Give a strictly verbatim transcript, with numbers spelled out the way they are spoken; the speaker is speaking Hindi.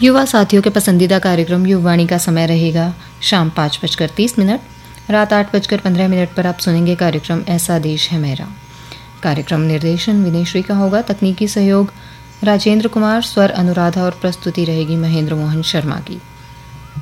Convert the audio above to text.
युवा साथियों के पसंदीदा कार्यक्रम युववाणी का समय रहेगा शाम पाँच बजकर तीस मिनट। रात आठ बजकर पंद्रह मिनट पर आप सुनेंगे कार्यक्रम ऐसा देश है मेरा। कार्यक्रम निर्देशन विनेश्री का होगा। तकनीकी सहयोग राजेंद्र कुमार, स्वर अनुराधा और प्रस्तुति रहेगी महेंद्र मोहन शर्मा की।